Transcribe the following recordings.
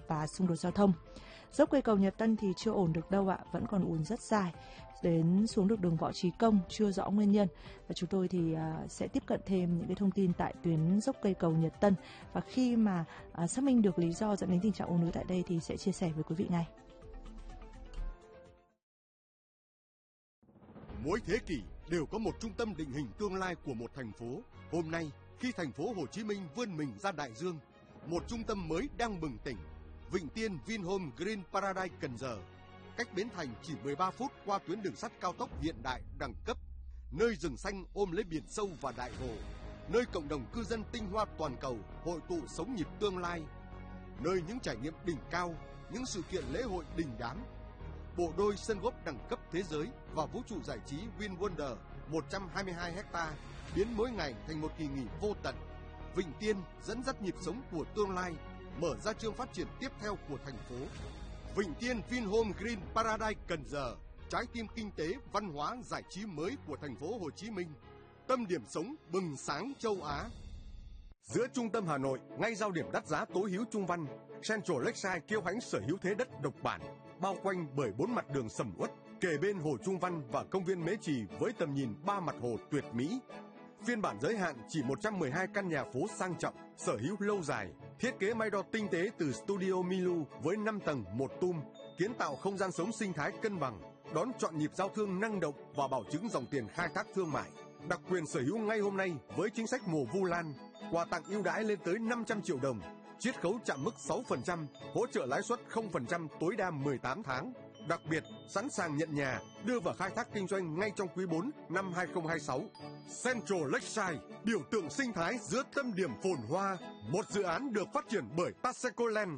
và xung đột giao thông. Dốc cây cầu Nhật Tân thì chưa ổn được đâu ạ, vẫn còn ùn rất dài, đến xuống được đường Võ Trí Công, chưa rõ nguyên nhân. Và chúng tôi thì sẽ tiếp cận thêm những cái thông tin tại tuyến dốc cây cầu Nhật Tân, và khi mà xác minh được lý do dẫn đến tình trạng ùn ứ tại đây thì sẽ chia sẻ với quý vị ngay. Mỗi thế kỷ đều có một trung tâm định hình tương lai của một thành phố. Hôm nay, khi thành phố Hồ Chí Minh vươn mình ra đại dương, một trung tâm mới đang bừng tỉnh. Vịnh Tiên Vinhome Green Paradise Cần Giờ, cách Bến Thành chỉ 13 phút qua tuyến đường sắt cao tốc hiện đại đẳng cấp, nơi rừng xanh ôm lấy biển sâu và đại hồ, nơi cộng đồng cư dân tinh hoa toàn cầu hội tụ sống nhịp tương lai, nơi những trải nghiệm đỉnh cao, những sự kiện lễ hội đình đám. Bộ đôi sân golf đẳng cấp thế giới và vũ trụ giải trí WinWonder 122 ha biến mỗi ngày thành một kỳ nghỉ vô tận. Vịnh Tiên dẫn dắt nhịp sống của tương lai, mở ra chương phát triển tiếp theo của thành phố. Vịnh Tiên Vinhome Green Paradise Cần Giờ, trái tim kinh tế, văn hóa, giải trí mới của thành phố Hồ Chí Minh, tâm điểm sống bừng sáng châu Á. Giữa trung tâm Hà Nội, ngay giao điểm đắt giá tố hữu Trung Văn, Central Lakeside kiêu hãnh sở hữu thế đất độc bản, bao quanh bởi 4 mặt đường sầm uất, kề bên hồ Trung Văn và công viên Mễ Trì với tầm nhìn 3 mặt hồ tuyệt mỹ. Phiên bản giới hạn chỉ 112 căn nhà phố sang trọng, sở hữu lâu dài, thiết kế may đo tinh tế từ Studio Milu với 5 tầng 1 tum, kiến tạo không gian sống sinh thái cân bằng, đón chọn nhịp giao thương năng động và bảo chứng dòng tiền khai thác thương mại. Đặc quyền sở hữu ngay hôm nay với chính sách mùa Vu Lan, quà tặng ưu đãi lên tới 500 triệu đồng, chiết khấu chạm mức 6%, hỗ trợ lãi suất 0% tối đa 18 tháng. Đặc biệt, sẵn sàng nhận nhà, đưa vào khai thác kinh doanh ngay trong quý 4 năm 2026. Central Lakeside, biểu tượng sinh thái giữa tâm điểm phồn hoa, một dự án được phát triển bởi Taseko Land.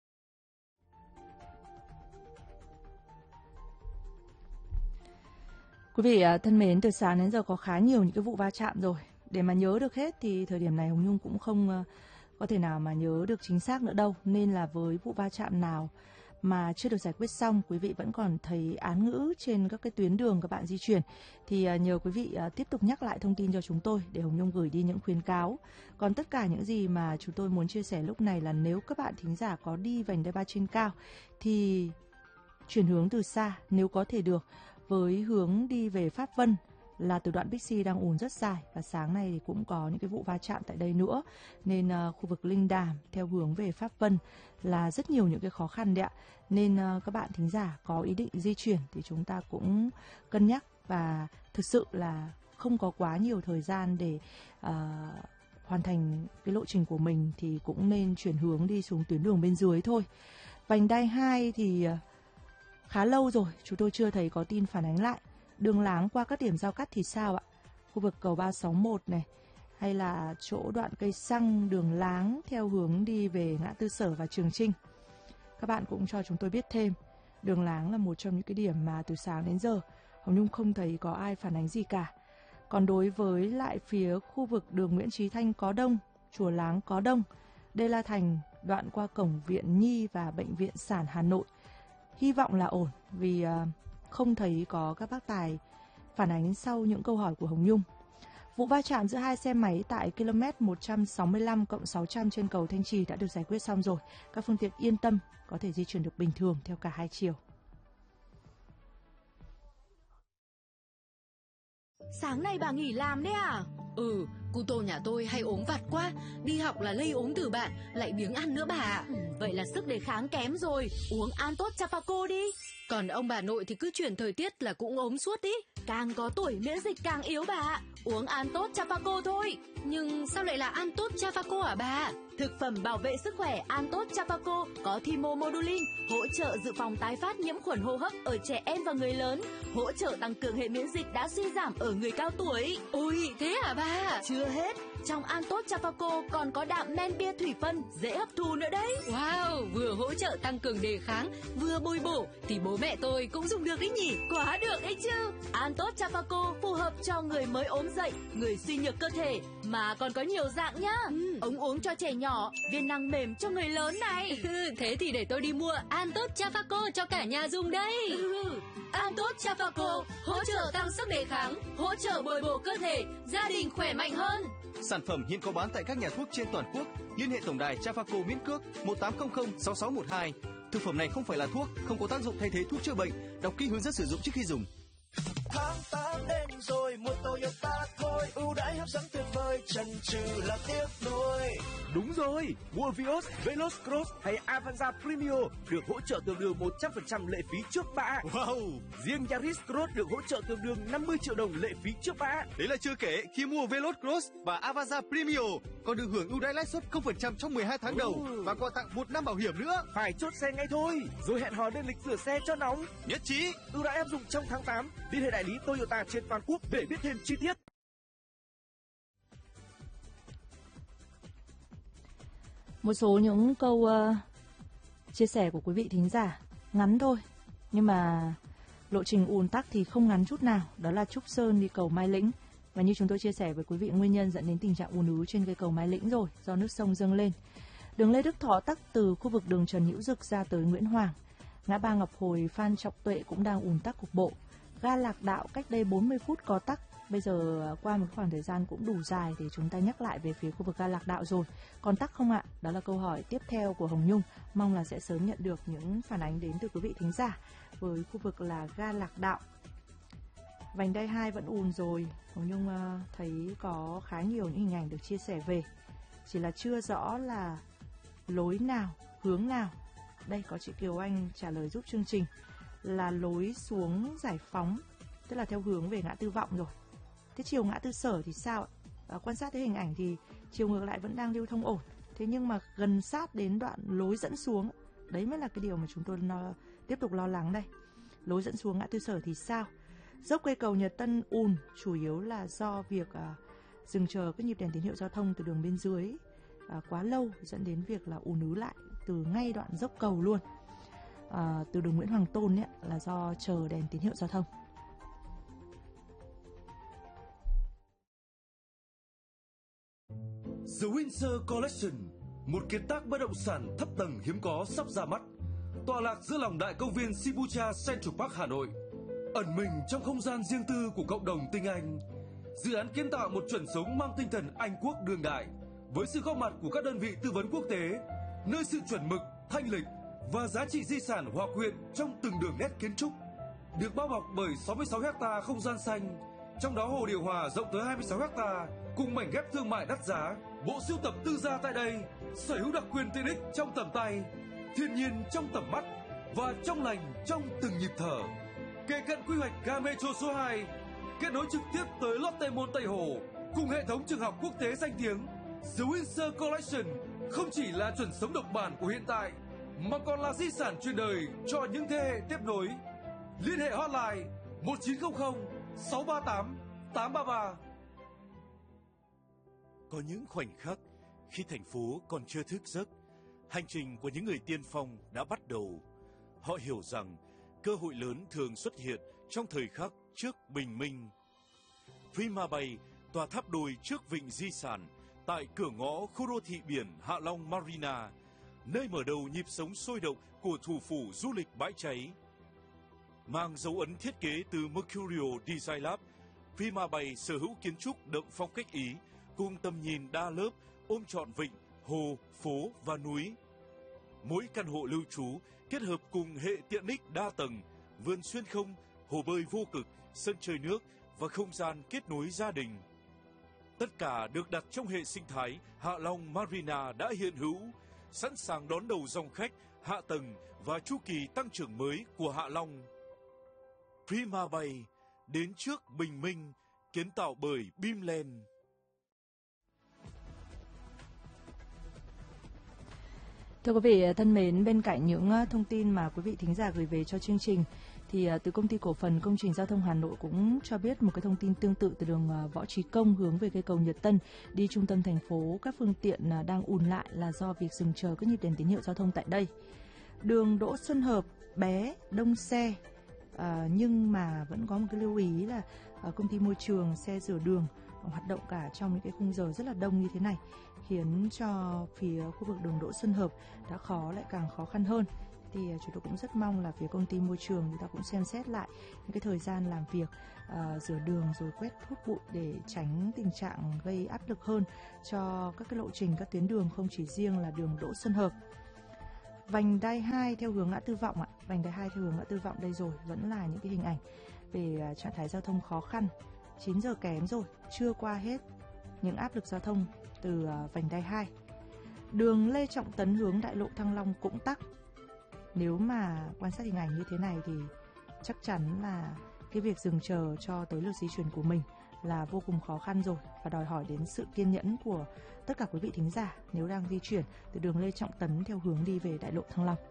Quý vị thân mến, từ sáng đến giờ có khá nhiều những cái vụ va chạm rồi. Để mà nhớ được hết thì thời điểm này Hồng Nhung cũng không có thể nào mà nhớ được chính xác nữa đâu. Nên là với vụ va chạm nào mà chưa được giải quyết xong, quý vị vẫn còn thấy án ngữ trên các cái tuyến đường các bạn di chuyển, thì nhờ quý vị tiếp tục nhắc lại thông tin cho chúng tôi để Hồng Nhung gửi đi những khuyến cáo. Còn tất cả những gì mà chúng tôi muốn chia sẻ lúc này là nếu các bạn thính giả có đi vành đai ba trên cao thì chuyển hướng từ xa nếu có thể được, với hướng đi về Pháp Vân là từ đoạn Bixi đang ùn rất dài, và sáng nay thì cũng có những cái vụ va chạm tại đây nữa, nên khu vực Linh Đàm theo hướng về Pháp Vân là rất nhiều những cái khó khăn đấy ạ. Nên các bạn thính giả có ý định di chuyển thì chúng ta cũng cân nhắc, và thực sự là không có quá nhiều thời gian để hoàn thành cái lộ trình của mình thì cũng nên chuyển hướng đi xuống tuyến đường bên dưới thôi. Vành đai 2 thì khá lâu rồi chúng tôi chưa thấy có tin phản ánh lại. Đường láng qua các điểm giao cắt thì sao ạ? Khu vực cầu 361 này, hay là chỗ đoạn cây xăng đường láng theo hướng đi về ngã tư Sở và Trường Chinh. Các bạn cũng cho chúng tôi biết thêm, đường láng là một trong những cái điểm mà từ sáng đến giờ Hồng Nhung không thấy có ai phản ánh gì cả. Còn đối với lại phía khu vực đường Nguyễn Chí Thanh có đông, Chùa Láng có đông, Đê La Thành đoạn qua cổng Viện Nhi và Bệnh viện Sản Hà Nội, hy vọng là ổn vì không thấy có các bác tài phản ánh sau những câu hỏi của Hồng Nhung. Vụ va chạm giữa hai xe máy tại km 165+600 trên cầu Thanh Trì đã được giải quyết xong rồi. Các phương tiện yên tâm có thể di chuyển được bình thường theo cả hai chiều. Sáng nay bà nghỉ làm đấy à? Cu tô nhà tôi hay ốm vặt quá, đi học là lây ốm từ bạn, lại biếng ăn nữa bà. Vậy là sức đề kháng kém rồi, uống An Tốt Chapaco đi. Còn ông bà nội thì cứ chuyển thời tiết là cũng ốm suốt ý. Càng có tuổi miễn dịch càng yếu bà, uống An Tốt Chapaco thôi. Nhưng sao lại là An Tốt Chapaco hả bà? Thực phẩm bảo vệ sức khỏe An Tốt Chapaco có thymomodulin, hỗ trợ dự phòng tái phát nhiễm khuẩn hô hấp ở trẻ em và người lớn, hỗ trợ tăng cường hệ miễn dịch đã suy giảm ở người cao tuổi. Ôi, thế hả bà? Chưa hết, trong An Tốt Chapaco còn có đạm men bia thủy phân, dễ hấp thu nữa đấy. Wow, vừa hỗ trợ tăng cường đề kháng, vừa bồi bổ, thì bố mẹ tôi cũng dùng được đấy nhỉ? Quá được đấy chứ. An Tốt Chapaco phù hợp cho người mới ốm dậy, người suy nhược cơ thể, Mà còn có nhiều dạng nhá. Ống uống cho trẻ nhỏ, viên nang mềm cho người lớn này. Thế thì để tôi đi mua Antot Chafaco cho cả nhà dùng đây. Antot Chafaco hỗ trợ tăng sức đề kháng, hỗ trợ bồi bổ cơ thể, gia đình khỏe mạnh hơn. Sản phẩm hiện có bán tại các nhà thuốc trên toàn quốc. Liên hệ tổng đài Chafaco miễn cước 1800 6612. Thực phẩm này không phải là thuốc, không có tác dụng thay thế thuốc chữa bệnh. Đọc kỹ hướng dẫn sử dụng trước khi dùng. Tháng 8 đến rồi, một Toyota thôi, ưu đãi hấp dẫn tuyệt vời, chần chừ là tiếc nuối. Đúng rồi, mua Vios, Veloz Cross hay Avanza Premio được hỗ trợ tương đương 100% lệ phí trước bạ. Wow! Riêng Yaris Cross được hỗ trợ tương đương 50 triệu đồng lệ phí trước bạ. Đấy là chưa kể, khi mua Veloz Cross và Avanza Premio còn được hưởng ưu đãi lãi suất 0% trong 12 tháng đầu và còn tặng 1 năm bảo hiểm nữa. Phải chốt xe ngay thôi, rồi hẹn hò lên lịch sửa xe cho nóng. Nhất trí. Ưu đãi áp dụng trong tháng 8. Liên hệ đại lý Toyota trên toàn quốc để biết thêm chi tiết. Một số những câu chia sẻ của quý vị thính giả ngắn thôi, nhưng mà lộ trình ùn tắc thì không ngắn chút nào. Đó là Trúc Sơn đi cầu Mai Lĩnh. Và như chúng tôi chia sẻ với quý vị, nguyên nhân dẫn đến tình trạng ùn ứ trên cây cầu Mai Lĩnh rồi, do nước sông dâng lên. Đường Lê Đức Thọ tắc từ khu vực đường Trần Hữu Dực ra tới Nguyễn Hoàng. Ngã ba Ngọc Hồi, Phan Trọng Tuệ cũng đang ùn tắc cục bộ. Ga Lạc Đạo cách đây 40 phút có tắc. Bây giờ qua một khoảng thời gian cũng đủ dài để chúng ta nhắc lại về phía khu vực ga Lạc Đạo rồi. Còn tắc không ạ? Đó là câu hỏi tiếp theo của Hồng Nhung. Mong là sẽ sớm nhận được những phản ánh đến từ quý vị thính giả với khu vực là ga Lạc Đạo. Vành đai 2 vẫn ùn rồi. Hồng Nhung thấy có khá nhiều những hình ảnh được chia sẻ về. Chỉ là chưa rõ là lối nào, hướng nào. Đây có chị Kiều Anh trả lời giúp chương trình là lối xuống Giải Phóng, tức là theo hướng về ngã tư Vọng rồi. Thế chiều ngã tư Sở thì sao ạ? Quan sát thấy hình ảnh thì chiều ngược lại vẫn đang lưu thông ổn. Thế nhưng mà gần sát đến đoạn lối dẫn xuống, đấy mới là cái điều mà chúng tôi tiếp tục lo lắng đây. Lối dẫn xuống ngã tư Sở thì sao? Dốc cây cầu Nhật Tân ùn chủ yếu là do việc dừng chờ các nhịp đèn tín hiệu giao thông từ đường bên dưới quá lâu, dẫn đến việc là ùn ứ lại từ ngay đoạn dốc cầu luôn. Từ đường Nguyễn Hoàng Tôn ấy, là do chờ đèn tín hiệu giao thông. The Windsor Collection, một kiệt tác bất động sản thấp tầng hiếm có sắp ra mắt, tọa lạc giữa lòng đại công viên Shibuya Central Park Hà Nội, ẩn mình trong không gian riêng tư của cộng đồng tinh Anh. Dự án kiến tạo một chuẩn sống mang tinh thần Anh quốc đương đại, với sự góp mặt của các đơn vị tư vấn quốc tế, nơi sự chuẩn mực, thanh lịch và giá trị di sản hòa quyện trong từng đường nét kiến trúc. Được bao bọc bởi 66 ha không gian xanh, trong đó hồ điều hòa rộng tới 26 ha cùng mảnh ghép thương mại đắt giá. Bộ sưu tập tư gia tại đây sở hữu đặc quyền tiện ích trong tầm tay, thiên nhiên trong tầm mắt và trong lành trong từng nhịp thở. Kề cận quy hoạch ga Metro số 2, kết nối trực tiếp tới Lotte Mall Tây Hồ cùng hệ thống trường học quốc tế danh tiếng. The Windsor Collection không chỉ là chuẩn sống độc bản của hiện tại, mà còn là di sản truyền đời cho những thế hệ tiếp nối. Liên hệ hotline 1900 638 833. Có những khoảnh khắc khi thành phố còn chưa thức giấc, hành trình của những người tiên phong đã bắt đầu. Họ hiểu rằng cơ hội lớn thường xuất hiện trong thời khắc trước bình minh. Prima Bay, tòa tháp đôi trước vịnh di sản, tại cửa ngõ khu đô thị biển Hạ Long Marina, nơi mở đầu nhịp sống sôi động của thủ phủ du lịch bãi cháy. Mang dấu ấn thiết kế từ Mercurio Design Lab, Prima Bay sở hữu kiến trúc đậm phong cách Ý, cùng tầm nhìn đa lớp ôm trọn vịnh, hồ, phố và núi. Mỗi căn hộ lưu trú kết hợp cùng hệ tiện ích đa tầng, vườn xuyên không, hồ bơi vô cực, sân chơi nước và không gian kết nối gia đình. Tất cả được đặt trong hệ sinh thái Hạ Long Marina đã hiện hữu, sẵn sàng đón đầu dòng khách, hạ tầng và chu kỳ tăng trưởng mới của Hạ Long. Prima Bay, đến trước bình minh, kiến tạo bởi Bimland. Thưa quý vị thân mến, bên cạnh những thông tin mà quý vị thính giả gửi về cho chương trình, thì từ Công ty Cổ phần Công trình Giao thông Hà Nội cũng cho biết một cái thông tin tương tự từ đường Võ Trí Công hướng về cây cầu Nhật Tân đi trung tâm thành phố. Các phương tiện đang ùn lại là do việc dừng chờ các nhịp đèn tín hiệu giao thông tại đây. Đường Đỗ Xuân Hợp bé, đông xe, nhưng mà vẫn có một cái lưu ý là công ty môi trường, xe rửa đường hoạt động cả trong những cái khung giờ rất là đông như thế này, khiến cho phía khu vực đường Đỗ Xuân Hợp đã lại càng khó khăn hơn. Thì chúng tôi cũng rất mong là phía công ty môi trường người ta cũng xem xét lại những cái thời gian làm việc, rửa đường rồi quét hút bụi để tránh tình trạng gây áp lực hơn cho các cái lộ trình, các tuyến đường, không chỉ riêng là đường Đỗ Xuân Hợp. Vành đai 2 theo hướng ngã tư Vọng ạ. Vành đai 2 theo hướng ngã tư Vọng đây rồi, vẫn là những cái hình ảnh về trạng thái giao thông khó khăn. 9 giờ kém rồi, chưa qua hết những áp lực giao thông từ vành đai 2. Đường Lê Trọng Tấn hướng đại lộ Thăng Long cũng tắc. Nếu mà quan sát hình ảnh như thế này thì chắc chắn là cái việc dừng chờ cho tới lượt di chuyển của mình là vô cùng khó khăn rồi, và đòi hỏi đến sự kiên nhẫn của tất cả quý vị thính giả nếu đang di chuyển từ đường Lê Trọng Tấn theo hướng đi về đại lộ Thăng Long.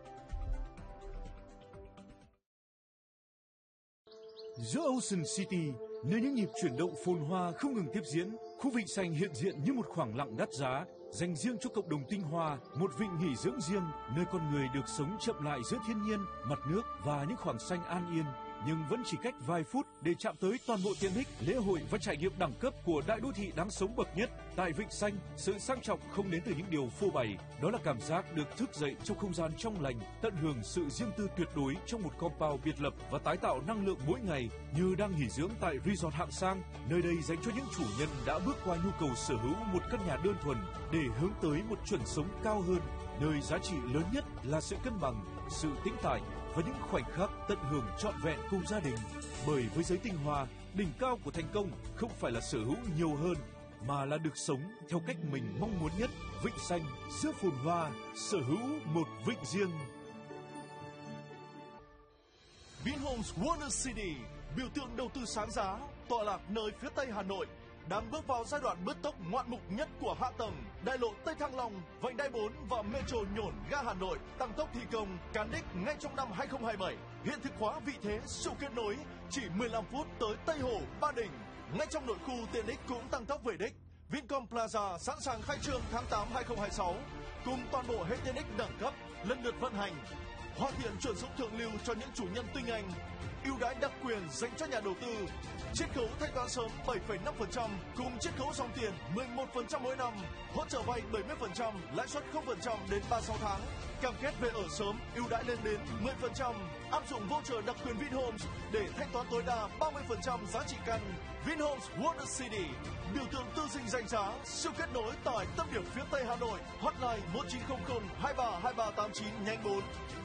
Giữa Ocean City, nơi những nhịp chuyển động phồn hoa không ngừng tiếp diễn, khu vịnh xanh hiện diện như một khoảng lặng đắt giá, dành riêng cho cộng đồng tinh hoa, một vịnh nghỉ dưỡng riêng, nơi con người được sống chậm lại giữa thiên nhiên, mặt nước và những khoảng xanh an yên, nhưng vẫn chỉ cách vài phút để chạm tới toàn bộ tiện ích, lễ hội và trải nghiệm đẳng cấp của đại đô thị đáng sống bậc nhất. Tại Vịnh Xanh, sự sang trọng không đến từ những điều phô bày, đó là cảm giác được thức dậy trong không gian trong lành, tận hưởng sự riêng tư tuyệt đối trong một compound biệt lập và tái tạo năng lượng mỗi ngày, như đang nghỉ dưỡng tại resort hạng sang. Nơi đây dành cho những chủ nhân đã bước qua nhu cầu sở hữu một căn nhà đơn thuần để hướng tới một chuẩn sống cao hơn, nơi giá trị lớn nhất là sự cân bằng, sự tĩnh tại và những khoảnh khắc tận hưởng trọn vẹn cùng gia đình. Bởi với giới tinh hoa, đỉnh cao của thành công không phải là sở hữu nhiều hơn, mà là được sống theo cách mình mong muốn nhất. Vịnh Xanh giữa phồn hoa, sở hữu một vịnh riêng. Vinhomes Wonder City, biểu tượng đầu tư sáng giá, tọa lạc nơi phía tây Hà Nội, đang bước vào giai đoạn bứt tốc ngoạn mục nhất của hạ tầng. Đại lộ Tây Thăng Long, vành đai 4 và metro Nhổn ga Hà Nội tăng tốc thi công cán đích ngay trong năm 2027. Hiện thực hóa vị thế sự kết nối, chỉ 15 phút tới Tây Hồ, Ba Đình. Ngay trong nội khu, tiện ích cũng tăng tốc về đích. Vincom Plaza sẵn sàng khai trương tháng 8 2026 cùng toàn bộ hệ tiện ích đẳng cấp lần lượt vận hành. Hoàn thiện chuẩn dụng thượng lưu cho những chủ nhân tinh anh. Ưu đãi đặc quyền dành cho nhà đầu tư. Chiết khấu thanh toán sớm 7,5% cùng chiết khấu dòng tiền 11% mỗi năm. Hỗ trợ vay 70%, lãi suất 0% đến 36 tháng. Cam kết về ở sớm, ưu đãi lên đến 10%. Áp dụng voucher đặc quyền Vinhomes để thanh toán tối đa 30% giá trị căn. Vinhomes Wonder City, biểu tượng tư sinh danh giá, siêu kết nối tại tâm điểm phía Tây Hà Nội. Hotline 1900 23 2389 nhanh 4.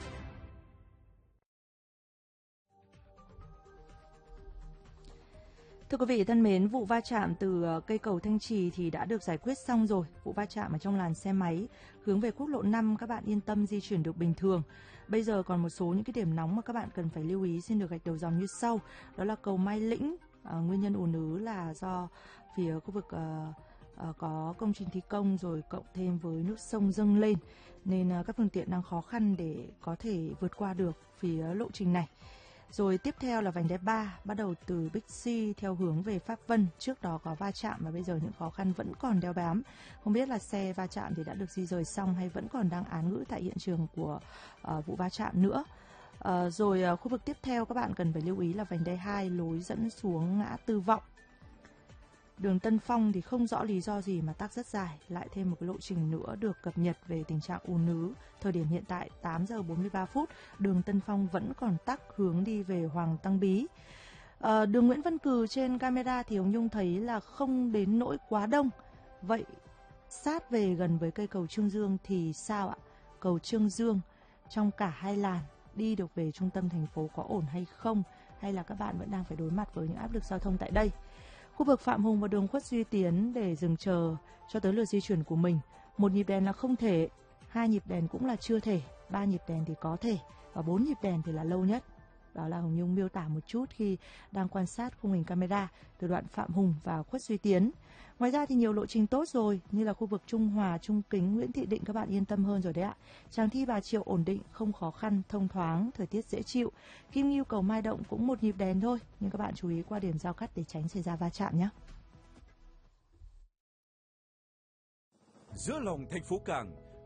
Thưa quý vị thân mến, vụ va chạm từ cây cầu Thanh Trì thì đã được giải quyết xong rồi. Vụ va chạm ở trong làn xe máy hướng về quốc lộ 5, các bạn yên tâm di chuyển được bình thường. Bây giờ còn một số những cái điểm nóng mà các bạn cần phải lưu ý xin được gạch đầu dòng như sau. Đó là cầu Mai Lĩnh, nguyên nhân ùn ứ là do phía khu vực có công trình thi công rồi cộng thêm với nước sông dâng lên, nên các phương tiện đang khó khăn để có thể vượt qua được phía lộ trình này. Rồi tiếp theo là vành đai 3 bắt đầu từ Bixi theo hướng về Pháp Vân, trước đó có va chạm và bây giờ những khó khăn vẫn còn đeo bám. Không biết là xe va chạm thì đã được di rời xong hay vẫn còn đang án ngữ tại hiện trường của vụ va chạm nữa. Rồi khu vực tiếp theo các bạn cần phải lưu ý là vành đai 2 lối dẫn xuống ngã tư Vọng. Đường Tân Phong thì không rõ lý do gì mà tắc rất dài, lại thêm một cái lộ trình nữa được cập nhật về tình trạng ùn ứ. Thời điểm hiện tại 8 giờ 43 phút, đường Tân Phong vẫn còn tắc hướng đi về Hoàng Tăng Bí. Đường Nguyễn Văn Cừ trên camera thì Hồng Nhung thấy là không đến nỗi quá đông. Vậy sát về gần với cây cầu Trương Dương thì sao ạ? Cầu Trương Dương trong cả hai làn đi được về trung tâm thành phố có ổn hay không? Hay là các bạn vẫn đang phải đối mặt với những áp lực giao thông tại đây? Khu vực Phạm Hùng và đường Khuất Duy Tiến để dừng chờ cho tới lượt di chuyển của mình. 1 nhịp đèn là không thể, 2 nhịp đèn cũng là chưa thể, 3 nhịp đèn thì có thể và 4 nhịp đèn thì là lâu nhất. Đó là Hồng Nhung miêu tả một chút khi đang quan sát khung hình camera từ đoạn Phạm Hùng và Khuất Duy Tiến. Ngoài ra thì nhiều lộ trình tốt rồi, như là khu vực Trung Hòa, Trung Kính, Nguyễn Thị Định các bạn yên tâm hơn rồi đấy ạ. Tràng Thi Bà Triệu ổn định, không khó khăn, thông thoáng, thời tiết dễ chịu. Kim Ngưu cầu Mai Động cũng 1 nhịp đèn thôi, nhưng các bạn chú ý qua điểm giao cắt để tránh xảy ra va chạm nhé. Giữa lòng thành phố Cảng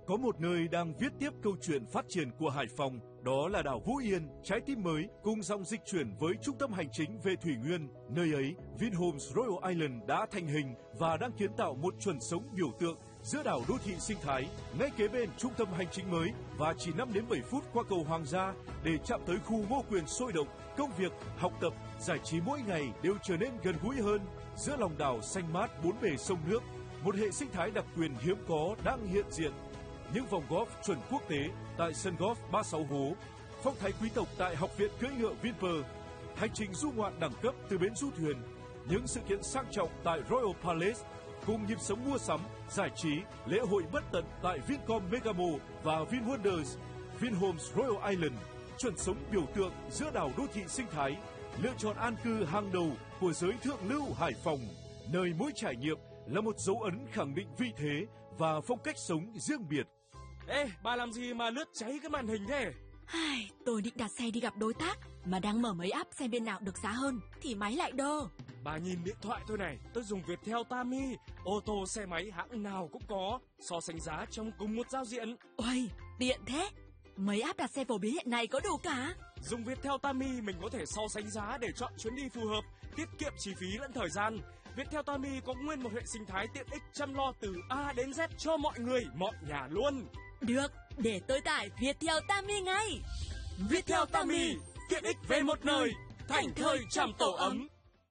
có một nơi đang viết tiếp câu chuyện phát triển của Hải Phòng, đó là đảo Vũ Yên, trái tim mới cùng dòng dịch chuyển với trung tâm hành chính về thủy nguyên. Nơi ấy, Vinhomes Royal Island đã thành hình và đang kiến tạo một chuẩn sống biểu tượng giữa đảo đô thị sinh thái, ngay kế bên trung tâm hành chính mới và chỉ 5 đến 7 phút qua cầu Hoàng gia để chạm tới khu Ngô Quyền sôi động. Công việc, học tập, giải trí mỗi ngày đều trở nên gần gũi hơn. Giữa lòng đảo xanh mát bốn bề sông nước, một hệ sinh thái đặc quyền hiếm có đang hiện diện. Những vòng golf chuẩn quốc tế tại sân golf 36 hố, phong thái quý tộc tại học viện cưỡi ngựa Vinpearl, hành trình du ngoạn đẳng cấp từ bến du thuyền, những sự kiện sang trọng tại Royal Palace, cùng nhịp sống mua sắm, giải trí, lễ hội bất tận tại Vincom Megamo và VinWonders. Vinhomes Royal Island, chuẩn sống biểu tượng giữa đảo đô thị sinh thái, lựa chọn an cư hàng đầu của giới thượng lưu Hải Phòng, nơi mỗi trải nghiệm là một dấu ấn khẳng định vị thế và phong cách sống riêng biệt. Ê, bà làm gì mà lướt cháy cái màn hình thế? Tôi định đặt xe đi gặp đối tác, mà đang mở mấy app xem bên nào được giá hơn thì máy lại đơ. Bà nhìn điện thoại tôi này, tôi dùng Viettel Tami, ô tô xe máy hãng nào cũng có, so sánh giá trong cùng một giao diện. Ôi, tiện thế. Mấy app đặt xe phổ biến hiện nay có đủ cả. Dùng Viettel Tami mình có thể so sánh giá để chọn chuyến đi phù hợp, tiết kiệm chi phí lẫn thời gian. Viettel Tami có nguyên một hệ sinh thái tiện ích chăm lo từ A đến Z cho mọi người, mọi nhà luôn. Được, để tôi tải Viettel Tami ngay. Viettel Tami, tiện ích về một nơi, thành thơi trầm tổ ấm.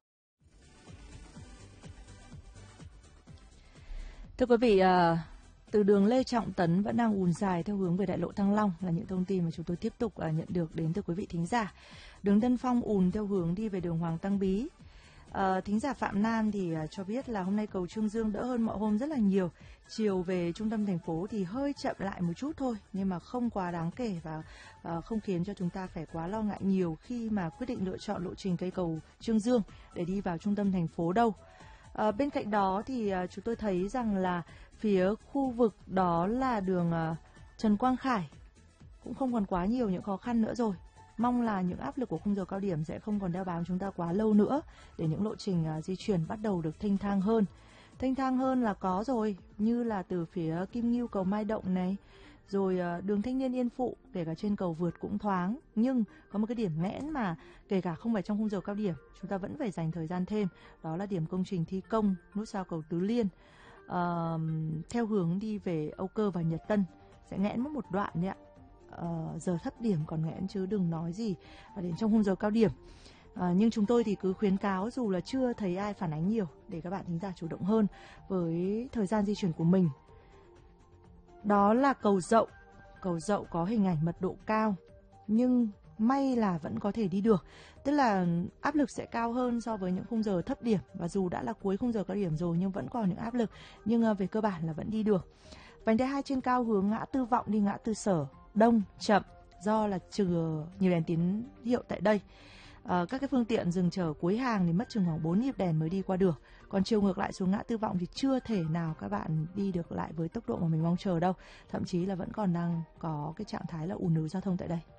Thưa quý vị, từ đường Lê Trọng Tấn vẫn đang ùn dài theo hướng về đại lộ Thăng Long là những thông tin mà chúng tôi tiếp tục nhận được đến từ quý vị thính giả. Đường Tân Phong ùn theo hướng đi về đường Hoàng Tăng Bí. Thính giả Phạm Nam thì cho biết là hôm nay cầu Trương Dương đỡ hơn mọi hôm rất là nhiều. Chiều về trung tâm thành phố thì hơi chậm lại một chút thôi, nhưng mà không quá đáng kể và không khiến cho chúng ta phải quá lo ngại nhiều khi mà quyết định lựa chọn lộ trình cây cầu Trương Dương để đi vào trung tâm thành phố đâu. Bên cạnh đó thì chúng tôi thấy rằng là phía khu vực đó là đường Trần Quang Khải cũng không còn quá nhiều những khó khăn nữa rồi. Mong là những áp lực của khung giờ cao điểm sẽ không còn đeo bám chúng ta quá lâu nữa để những lộ trình di chuyển bắt đầu được thênh thang hơn. Thênh thang hơn là có rồi, như là từ phía Kim Ngưu cầu Mai Động này, rồi đường Thanh Niên Yên Phụ, kể cả trên cầu vượt cũng thoáng. Nhưng có một cái điểm nghẽn mà kể cả không phải trong khung giờ cao điểm, chúng ta vẫn phải dành thời gian thêm. Đó là điểm công trình thi công nút giao cầu Tứ Liên, theo hướng đi về Âu Cơ và Nhật Tân. Sẽ nghẽn mất một đoạn đấy ạ. Giờ thấp điểm còn nghẽn chứ đừng nói gì đến trong khung giờ cao điểm. Nhưng chúng tôi thì cứ khuyến cáo, dù là chưa thấy ai phản ánh nhiều, để các bạn thính giả chủ động hơn với thời gian di chuyển của mình. Đó là cầu Dậu. Cầu Dậu có hình ảnh mật độ cao, nhưng may là vẫn có thể đi được. Tức là áp lực sẽ cao hơn so với những khung giờ thấp điểm. Và dù đã là cuối khung giờ cao điểm rồi nhưng vẫn còn những áp lực. Nhưng về cơ bản là vẫn đi được. Vành đai 2 trên cao hướng ngã tư Vọng đi ngã tư Sở đông chậm do là trừ nhiều đèn tín hiệu tại đây. Các cái phương tiện dừng chờ cuối hàng thì mất chừng khoảng 4 nhịp đèn mới đi qua được. Còn chiều ngược lại xuống ngã tư Vọng thì chưa thể nào các bạn đi được lại với tốc độ mà mình mong chờ đâu. Thậm chí là vẫn còn đang có cái trạng thái là ùn ứ giao thông tại đây.